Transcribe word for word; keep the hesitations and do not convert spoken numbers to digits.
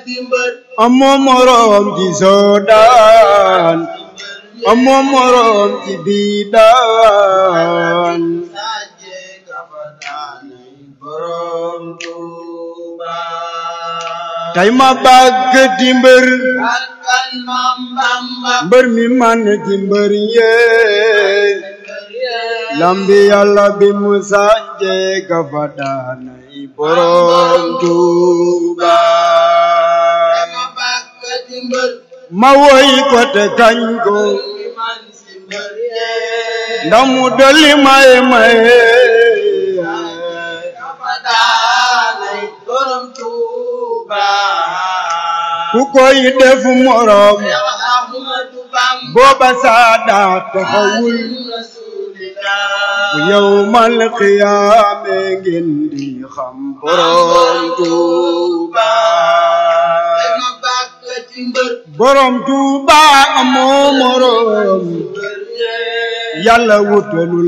amoo moroom ci soodaan amoo moroom ci biidaan tay ma bàgg di mbër mbër mi man ci mbër yee lambi Yàlla bi mu sànje ka fa daanay borom Tuuba ma woy ko te kañ ko ndax mu dolli may may ku koy def morom booba saadaat taxawul bu yawmal qiyaame ngeen di xam borom Tuuba borom Tuuba amoo morom Yàlla wutalul